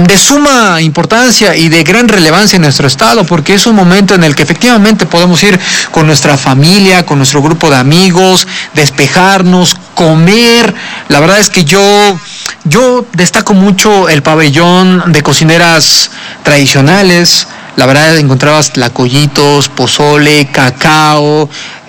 de suma importancia y de gran relevancia en nuestro estado, porque es un momento en el que efectivamente podemos ir con nuestra familia, con nuestro grupo de amigos, despejarnos, comer. La verdad es que yo destaco mucho el pabellón de cocineras tradicionales. La verdad, encontrabas tlacoyitos, pozole, cacao,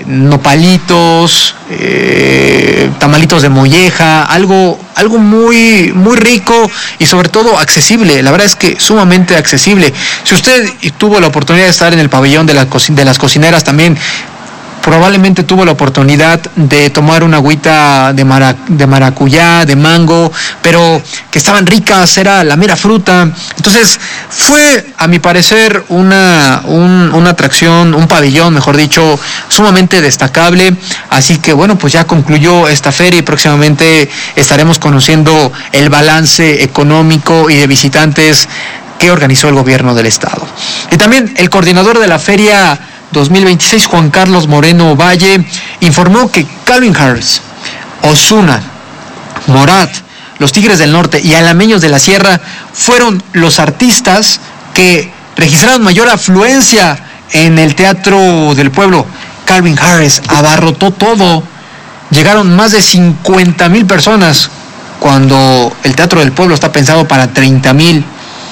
nopalitos, tamalitos de molleja, algo muy, muy rico y sobre todo accesible. La verdad es que sumamente accesible. Si usted tuvo la oportunidad de estar en el pabellón de las cocineras, también probablemente tuvo la oportunidad de tomar una agüita de maracuyá, de mango, pero que estaban ricas, era la mera fruta. Entonces fue, a mi parecer, una atracción, un pabellón, mejor dicho, sumamente destacable. Así que bueno, pues ya concluyó esta feria y próximamente estaremos conociendo el balance económico y de visitantes que organizó el gobierno del estado. Y también el coordinador de la feria 2026, Juan Carlos Moreno Valle, informó que Calvin Harris, Ozuna, Morat, los Tigres del Norte y Alameños de la Sierra fueron los artistas que registraron mayor afluencia en el Teatro del Pueblo. Calvin Harris abarrotó todo. Llegaron más de 50,000 personas cuando el Teatro del Pueblo está pensado para 30,000.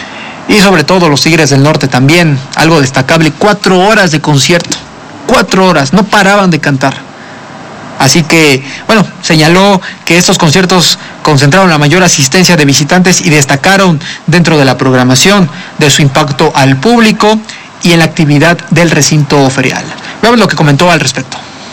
Y sobre todo los Tigres del Norte también, algo destacable, 4 horas de concierto, 4 horas, no paraban de cantar. Así que, bueno, señaló que estos conciertos concentraron la mayor asistencia de visitantes y destacaron dentro de la programación de su impacto al público y en la actividad del recinto ferial. Veamos lo que comentó al respecto.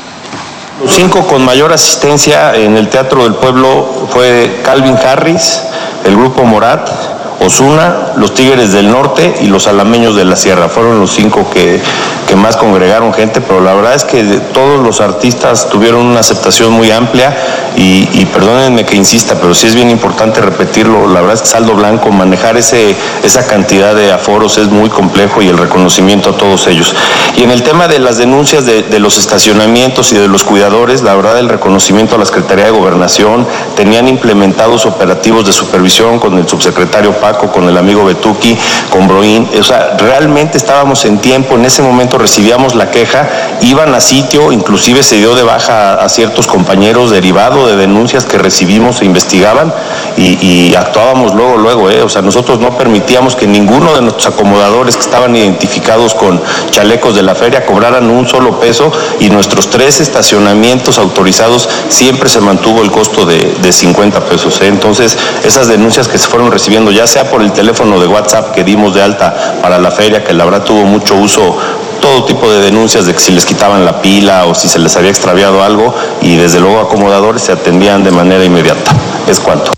Los 5 con mayor asistencia en el Teatro del Pueblo fue Calvin Harris, el grupo Morat, Ozuna, los Tigres del Norte y los Alameños de la Sierra. Fueron los 5 que más congregaron gente, pero la verdad es que todos los artistas tuvieron una aceptación muy amplia y perdónenme que insista, pero sí es bien importante repetirlo. La verdad es que saldo blanco, manejar esa cantidad de aforos es muy complejo y el reconocimiento a todos ellos. Y en el tema de las denuncias de los estacionamientos y de los cuidadores, la verdad el reconocimiento a la Secretaría de Gobernación, tenían implementados operativos de supervisión con el subsecretario Paco, con el amigo Betuki, con Broín. O sea, realmente estábamos en tiempo. En ese momento recibíamos la queja, iban a sitio, inclusive se dio de baja a ciertos compañeros derivado de denuncias que recibimos e investigaban y actuábamos luego. O sea, nosotros no permitíamos que ninguno de nuestros acomodadores que estaban identificados con chalecos de la feria cobraran un solo peso, y nuestros 3 estacionamientos autorizados siempre se mantuvo el costo de 50 pesos. Entonces, esas denuncias que se fueron recibiendo, ya sea por el teléfono de WhatsApp que dimos de alta para la feria, que la verdad tuvo mucho uso, todo tipo de denuncias de que si les quitaban la pila o si se les había extraviado algo, y desde luego acomodadores se atendían de manera inmediata. Es cuanto.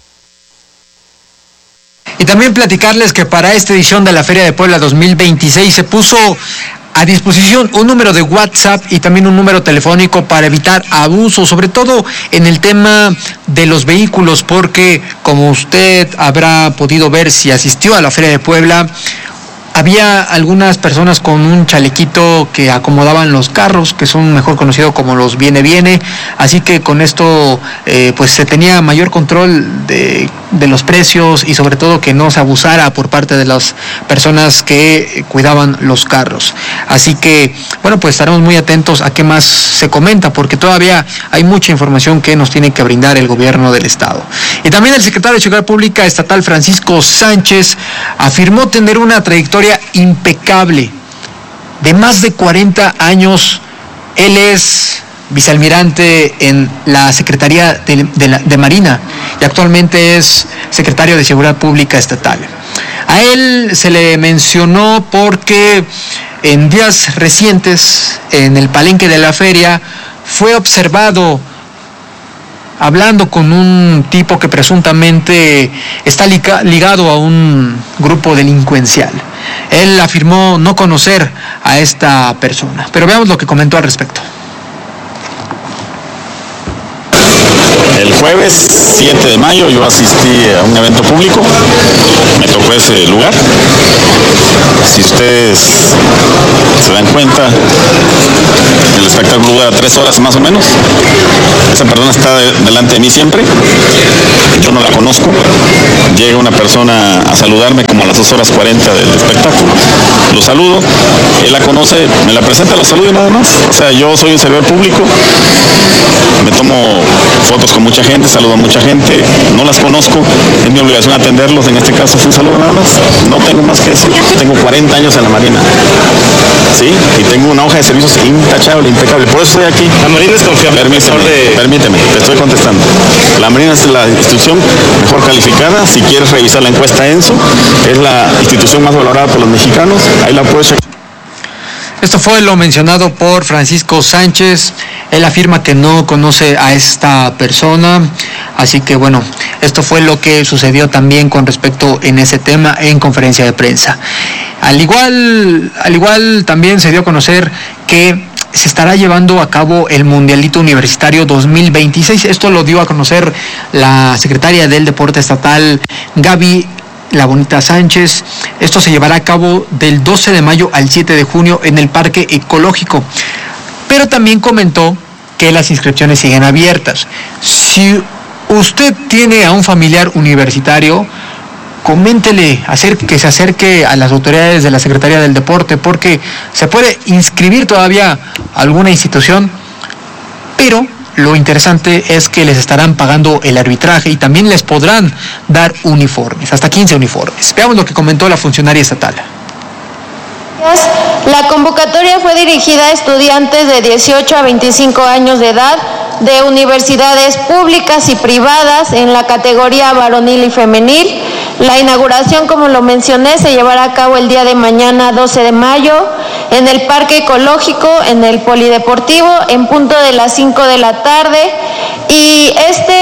Y también platicarles que para esta edición de la Feria de Puebla 2026 se puso a disposición un número de WhatsApp y también un número telefónico para evitar abusos, sobre todo en el tema de los vehículos, porque como usted habrá podido ver si asistió a la Feria de Puebla, había algunas personas con un chalequito que acomodaban los carros, que son mejor conocidos como los viene, así que con esto pues se tenía mayor control de los precios y sobre todo que no se abusara por parte de las personas que cuidaban los carros. Así que, bueno, pues estaremos muy atentos a qué más se comenta, porque todavía hay mucha información que nos tiene que brindar el gobierno del estado. Y también el secretario de Seguridad Pública estatal, Francisco Sánchez, afirmó tener una trayectoria impecable de más de 40 años. Él es vicealmirante en la Secretaría de Marina y actualmente es secretario de Seguridad Pública estatal. A él se le mencionó porque en días recientes, en el palenque de la feria, fue observado hablando con un tipo que presuntamente está ligado a un grupo delincuencial. Él afirmó no conocer a esta persona, pero veamos lo que comentó al respecto. El jueves 7 de mayo yo asistí a un evento público, me tocó ese lugar. Si ustedes se dan cuenta, el espectáculo dura 3 horas más o menos. Esa persona está delante de mí siempre, yo no la conozco. Llega una persona a saludarme como a las 2 horas 40 del espectáculo. Lo saludo, él la conoce, me la presenta, la saludo y nada más. O sea, yo soy un servidor público, me tomo fotos con mucha gente, saludo a mucha gente, no las conozco, es mi obligación atenderlos, en este caso fue un saludo nada más, no tengo más que decir. Tengo 40 años en la Marina, ¿sí? Y tengo una hoja de servicios intachable, impecable, por eso estoy aquí. La Marina es confiable. Permíteme, te estoy contestando. La Marina es la institución mejor calificada, si quieres revisar la encuesta ENSO, es la institución más valorada por los mexicanos, ahí la puedes checar. Esto fue lo mencionado por Francisco Sánchez. Él afirma que no conoce a esta persona, así que bueno, esto fue lo que sucedió también con respecto en ese tema en conferencia de prensa. Al igual también se dio a conocer que se estará llevando a cabo el Mundialito Universitario 2026. Esto lo dio a conocer la secretaria del Deporte Estatal, Gaby La Bonita Sánchez. Esto se llevará a cabo del 12 de mayo al 7 de junio en el Parque Ecológico. Pero también comentó que las inscripciones siguen abiertas. Si usted tiene a un familiar universitario, coméntele, que se acerque a las autoridades de la Secretaría del Deporte, porque se puede inscribir todavía alguna institución, pero lo interesante es que les estarán pagando el arbitraje y también les podrán dar uniformes, hasta 15 uniformes. Veamos lo que comentó la funcionaria estatal. La convocatoria fue dirigida a estudiantes de 18 a 25 años de edad de universidades públicas y privadas en la categoría varonil y femenil. La inauguración, como lo mencioné, se llevará a cabo el día de mañana, 12 de mayo, en el Parque Ecológico, en el Polideportivo, en punto de las 5 de la tarde. Y este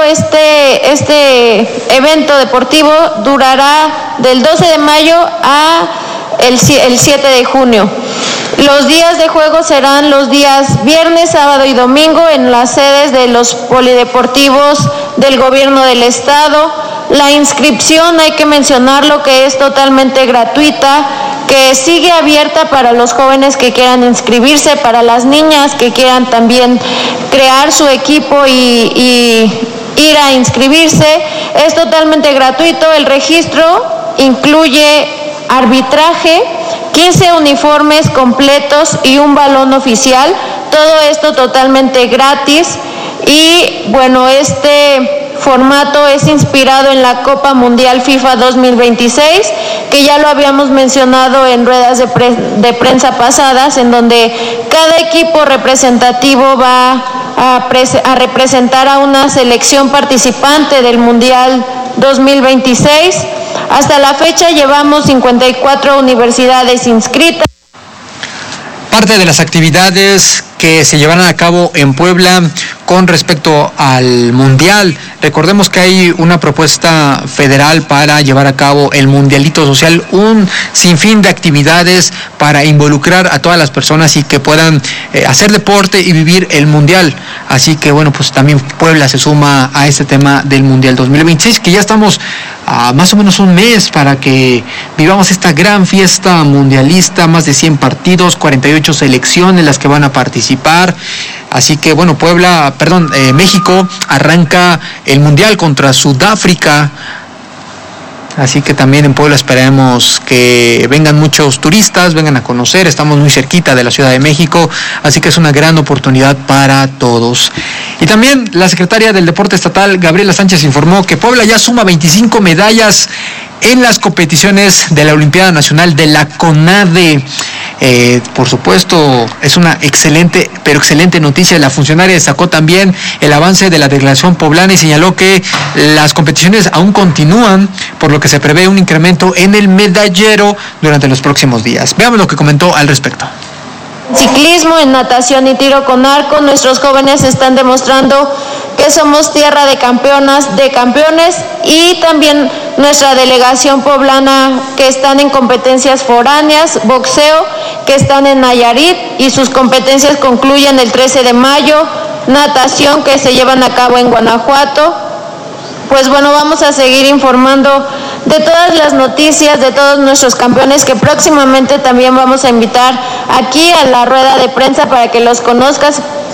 evento deportivo durará del 12 de mayo a el 7 de junio. Los días de juego serán los días viernes, sábado y domingo en las sedes de los polideportivos del gobierno del estado. La inscripción, hay que mencionarlo, que es totalmente gratuita, que sigue abierta para los jóvenes que quieran inscribirse, para las niñas que quieran también crear su equipo y ir a inscribirse. Es totalmente gratuito. El registro incluye arbitraje, 15 uniformes completos y un balón oficial. Todo esto totalmente gratis. Y bueno, este formato es inspirado en la Copa Mundial FIFA 2026, que ya lo habíamos mencionado en ruedas de prensa pasadas, en donde cada equipo representativo va a representar a una selección participante del Mundial 2026. Hasta la fecha llevamos 54 universidades inscritas. Parte de las actividades que se llevarán a cabo en Puebla con respecto al Mundial. Recordemos que hay una propuesta federal para llevar a cabo el Mundialito Social, un sinfín de actividades para involucrar a todas las personas y que puedan hacer deporte y vivir el Mundial. Así que bueno, pues también Puebla se suma a este tema del Mundial 2026, que ya estamos a más o menos un mes para que vivamos esta gran fiesta mundialista, más de 100 partidos, 48 selecciones las que van a participar. Así que bueno, México arranca el Mundial contra Sudáfrica. Así que también en Puebla esperemos que vengan muchos turistas, vengan a conocer. Estamos muy cerquita de la Ciudad de México, así que es una gran oportunidad para todos. Y también la secretaria del Deporte Estatal, Gabriela Sánchez, informó que Puebla ya suma 25 medallas en las competiciones de la Olimpiada Nacional de la CONADE. Por supuesto, es una excelente noticia. La funcionaria destacó también el avance de la declaración poblana y señaló que las competiciones aún continúan, por lo que se prevé un incremento en el medallero durante los próximos días. Veamos lo que comentó al respecto. Ciclismo, en natación y tiro con arco, nuestros jóvenes están demostrando que somos tierra de campeonas, de campeones, y también nuestra delegación poblana, que están en competencias foráneas, boxeo, que están en Nayarit y sus competencias concluyen el 13 de mayo, natación, que se llevan a cabo en Guanajuato. Pues bueno, vamos a seguir informando de todas las noticias de todos nuestros campeones, que próximamente también vamos a invitar aquí a la rueda de prensa para que los conozcan,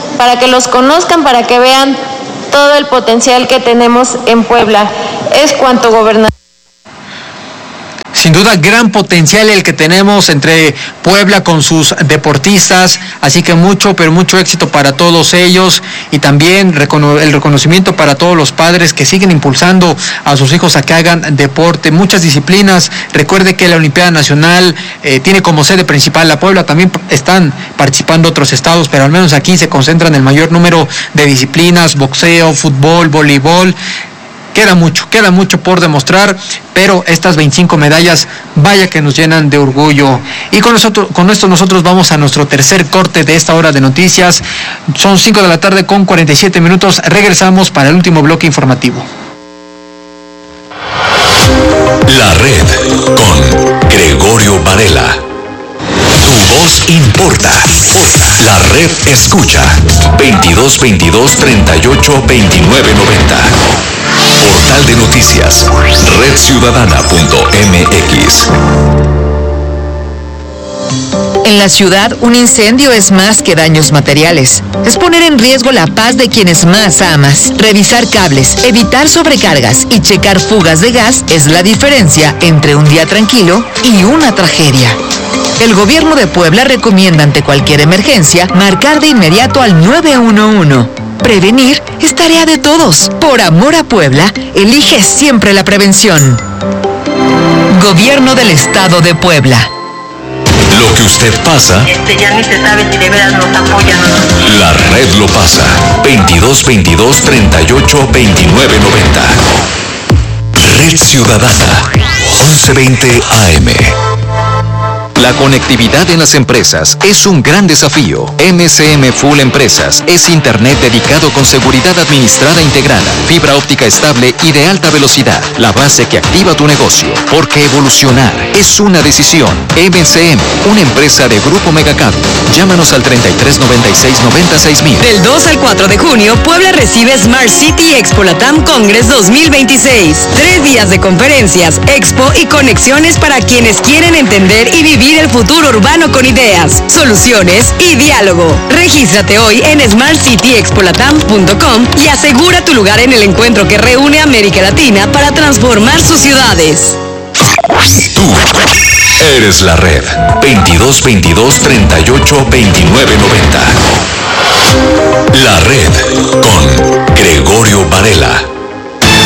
para que vean todo el potencial que tenemos en Puebla. Es cuanto, gobernador. Sin duda, gran potencial el que tenemos entre Puebla con sus deportistas, así que mucho, pero mucho éxito para todos ellos, y también el reconocimiento para todos los padres que siguen impulsando a sus hijos a que hagan deporte, muchas disciplinas. Recuerde que la Olimpiada Nacional tiene como sede principal a Puebla, también están participando otros estados, pero al menos aquí se concentran el mayor número de disciplinas: boxeo, fútbol, voleibol. Queda mucho por demostrar, pero estas 25 medallas, vaya que nos llenan de orgullo. Y con esto nosotros vamos a nuestro tercer corte de esta hora de noticias. Son 5:47 p.m. Regresamos para el último bloque informativo. La Red con Gregorio Varela. Tu voz importa. La Red escucha 2222 38 29 90. Portal de noticias redciudadana.mx. En la ciudad, un incendio es más que daños materiales. Es poner en riesgo la paz de quienes más amas. Revisar cables, evitar sobrecargas y checar fugas de gas es la diferencia entre un día tranquilo y una tragedia. El gobierno de Puebla recomienda ante cualquier emergencia marcar de inmediato al 911. Prevenir es tarea de todos. Por amor a Puebla, elige siempre la prevención. Gobierno del Estado de Puebla. Lo que usted pasa, ya ni se sabe si de veras nos apoyan o no. La Red lo pasa. 2222 38 29 90. Red Ciudadana 1120 AM. La conectividad en las empresas es un gran desafío. MCM Full Empresas es internet dedicado con seguridad administrada integrada, fibra óptica estable y de alta velocidad, la base que activa tu negocio. Porque evolucionar es una decisión. MCM, una empresa de Grupo Megacable. Llámanos al 3396-96000. Del 2 al 4 de junio, Puebla recibe Smart City Expo Latam Congress 2026. 3 días de conferencias, expo y conexiones para quienes quieren entender y vivir el futuro urbano con ideas, soluciones y diálogo. Regístrate hoy en smartcityexpolatam.com y asegura tu lugar en el encuentro que reúne a América Latina para transformar sus ciudades. Tú eres la Red. 2222 38 29 90. La Red con Gregorio Varela.